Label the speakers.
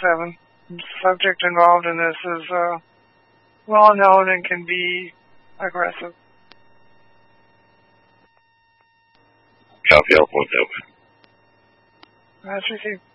Speaker 1: 7. The subject involved in this is well known and can be aggressive.
Speaker 2: Copy, Alpha 1 Delta.
Speaker 1: That's received.